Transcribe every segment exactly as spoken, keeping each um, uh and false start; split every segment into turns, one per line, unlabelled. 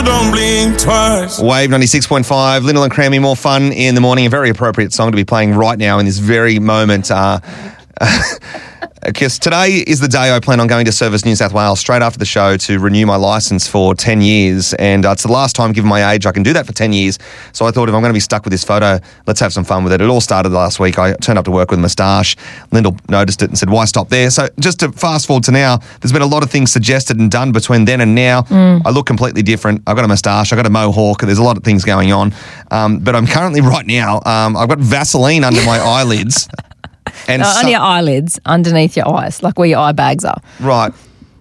Don't blink twice.
Wave ninety-six point five, Lyndall and Crammy, more fun in the morning. A very appropriate song to be playing right now in this very moment. Uh, Because today is the day I plan on going to Service New South Wales straight after the show to renew my licence for ten years. And uh, it's the last time, given my age, I can do that for ten years. So I thought if I'm going to be stuck with this photo, let's have some fun with it. It all started last week. I turned up to work with a moustache. Lyndall noticed it and said, why stop there? So just to fast forward to now, there's been a lot of things suggested and done between then and now. Mm. I look completely different. I've got a moustache. I've got a mohawk. There's a lot of things going on. Um, but I'm currently right now, um, I've got Vaseline under my eyelids. And
no,
so-
on your eyelids, underneath your eyes, like where your eye bags are.
Right.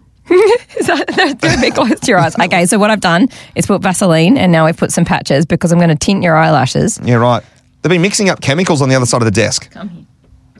So they're a bit close to your eyes. Okay, so what I've done is put Vaseline and now we've put some patches because I'm going to tint your eyelashes.
Yeah, right. They've been mixing up chemicals on the other side of the desk.
Come here.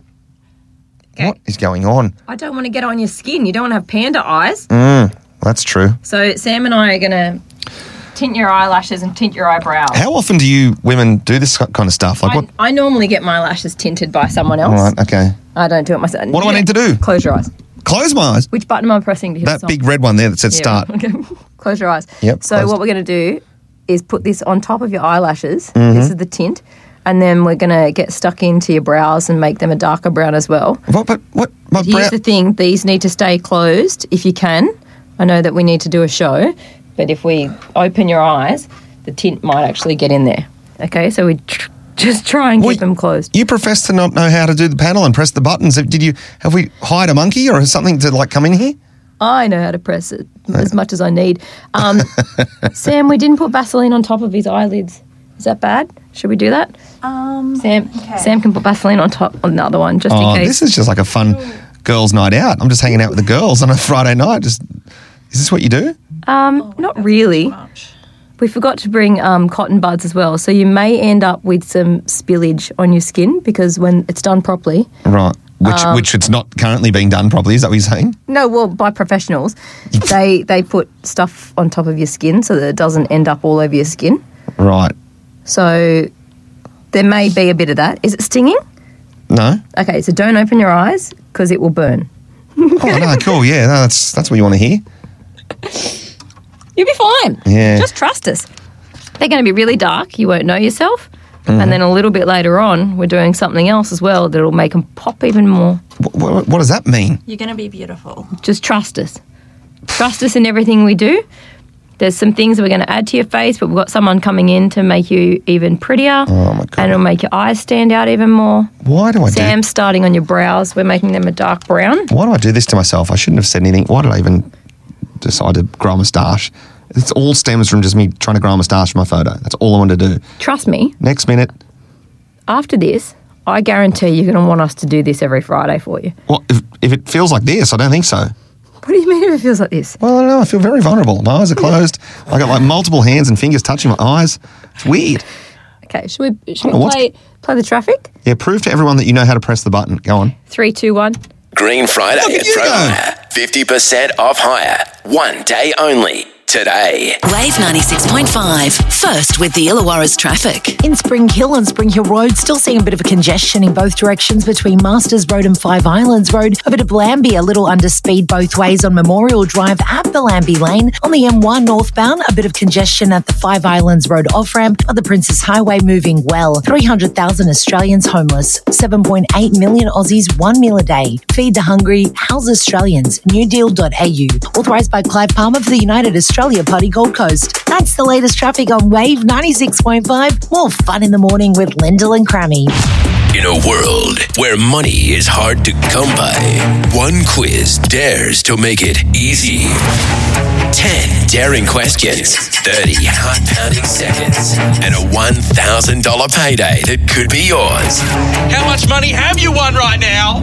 Okay.
What is going on?
I don't want to get on your skin. You don't want to have panda eyes.
Mm, that's true.
So Sam and I are going to tint your eyelashes and tint your eyebrows.
How often do you women do this kind of stuff? Like
I,
what?
I normally get my lashes tinted by someone else.
All right, okay.
I don't do it myself.
What do I need to do?
Close your eyes.
Close my eyes?
Which button am I pressing to hit
That
the
big red one there that said start.
Okay. Close your eyes.
Yep,
So
closed.
what we're going to do is put this on top of your eyelashes.
Mm-hmm.
This is the tint. And then we're going to get stuck into your brows and make them a darker brown as well.
What? But what? My
Here's
brow-
the thing. These need to stay closed if you can. I know that we need to do a show, but if we open your eyes, the tint might actually get in there. Okay, so we tr- just try and
Well,
keep them closed.
You profess to not know how to do the panel and press the buttons. Did you? Have we hired a monkey or something to like come in here?
I know how to press it as much as I need. Um, Sam, we didn't put Vaseline on top of his eyelids. Is that bad? Should we do that?
Um,
Sam,
okay.
Sam can put Vaseline on top on the other one just
Oh,
in case.
this is just like a fun girls' night out. I'm just hanging out with the girls on a Friday night. Just is this what you do?
Um, not really.
Much.
We forgot to bring um, cotton buds as well, so you may end up with some spillage on your skin because when it's done properly.
Right. Which
Um,
which it's not currently being done properly. Is that what you're saying?
No, well, by professionals, they they put stuff on top of your skin so that it doesn't end up all over your skin.
Right.
So there may be a bit of that. Is it stinging?
No.
Okay, so don't open your eyes because it will burn.
Oh no, cool. Yeah, no, that's that's what you want to hear.
You'll be fine.
Yeah.
Just trust us. They're going to be really dark. You won't know yourself.
Mm-hmm.
And then a little bit later on, we're doing something else as well that'll make them pop even more.
What, what, what does that mean?
You're going to be beautiful.
Just trust us. Trust us in everything we do. There's some things that we're going to add to your face, but we've got someone coming in to make you even prettier.
Oh my god!
And it'll make your eyes stand out even more.
Why do I
Sam's starting on your brows. We're making them a dark brown.
do? Why do I do this to myself? I shouldn't have said anything. Why did I even decide to grow a moustache? It all stems from just me trying to grow a moustache for my photo. That's all I want to do.
Trust me,
Next minute,
after this, I guarantee you're going to want us to do this every Friday for you.
well, if, if it feels like this, I don't think so.
What do you mean if it feels like this?
Well, I don't know. I feel very vulnerable. My eyes are closed. I got like multiple hands and fingers touching my eyes. It's weird.
Okay, should we, should
I don't know
we
what's-
play, play the traffic?
Yeah, prove to everyone that you know how to press the button. Go on.
Three, two, one.
Green Friday
Look at
at
you
Pro
go.
Hire. fifty percent off hire. One day only. Today.
Wave ninety-six point five. First with the Illawarra's traffic.
In Spring Hill and Spring Hill Road, still seeing a bit of a congestion in both directions between Masters Road and Five Islands Road. Over to Blamby, a little under speed both ways on Memorial Drive at Blamby Lane. On the M one northbound, a bit of congestion at the Five Islands Road off-ramp, but the Princess Highway moving well. three hundred thousand Australians homeless. seven point eight million Aussies, one meal a day. Feed the hungry, house Australians. new deal dot a u. Authorised by Clive Palmer for the United Australia Party Gold Coast. That's the latest traffic on Wave ninety-six point five. More fun in the morning with Lyndall and Crammy.
In a world where money is hard to come by, one quiz dares to make it easy. Ten daring questions, thirty heart-pounding seconds, and a one thousand dollars payday that could be yours.
How much money have you won right now?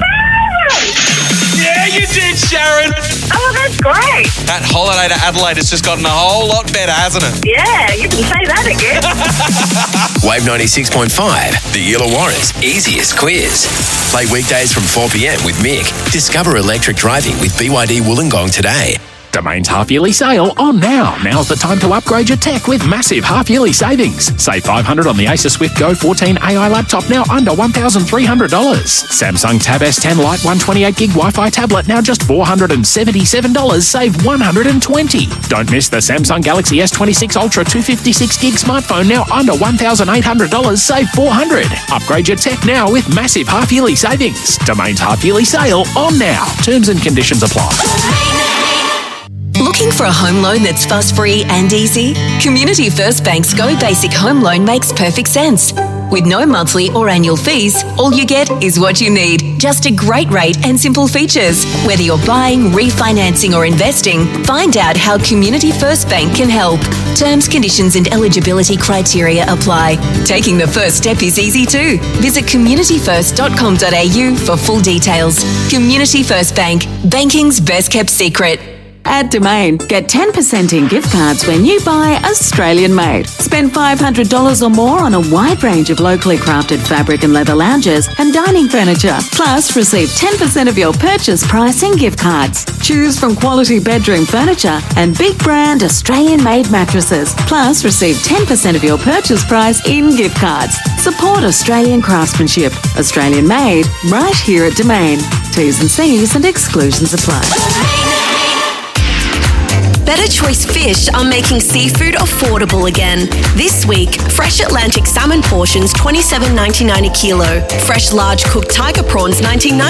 Yeah, you did, Sharon.
Oh, that's great.
That holiday to Adelaide has just gotten a whole lot better, hasn't it?
Yeah, you can say that again.
Wave ninety-six point five, the Illawarra's easiest quiz. Play weekdays from four p.m. with Mick. Discover electric driving with B Y D Wollongong today.
Domain's half-yearly sale on now. Now's the time to upgrade your tech with massive half-yearly savings. Save five hundred dollars on the Acer Swift Go fourteen A I laptop, now under one thousand three hundred dollars. Samsung Tab S ten Lite one twenty-eight gig Wi-Fi tablet, now just four hundred seventy-seven dollars, save one hundred twenty dollars. Don't miss the Samsung Galaxy S twenty-six Ultra two fifty-six gig smartphone, now under one thousand eight hundred dollars, save four hundred dollars. Upgrade your tech now with massive half-yearly savings. Domain's half-yearly sale on now. Terms and conditions apply.
Looking for a home loan that's fuss-free and easy? Community First Bank's Go Basic Home Loan makes perfect sense. With no monthly or annual fees, all you get is what you need. Just a great rate and simple features. Whether you're buying, refinancing or investing, find out how Community First Bank can help. Terms, conditions and eligibility criteria apply. Taking the first step is easy too. Visit community first dot com dot a u for full details. Community First Bank, banking's best kept secret.
At Domain, get ten percent in gift cards when you buy Australian made. Spend five hundred dollars or more on a wide range of locally crafted fabric and leather lounges and dining furniture. Plus, receive ten percent of your purchase price in gift cards. Choose from quality bedroom furniture and big brand Australian made mattresses. Plus, receive ten percent of your purchase price in gift cards. Support Australian craftsmanship. Australian made, right here at Domain. T's and C's and exclusions apply.
Better Choice Fish are making seafood affordable again. This week, fresh Atlantic salmon portions twenty-seven ninety-nine a kilo, fresh large cooked tiger prawns nineteen ninety.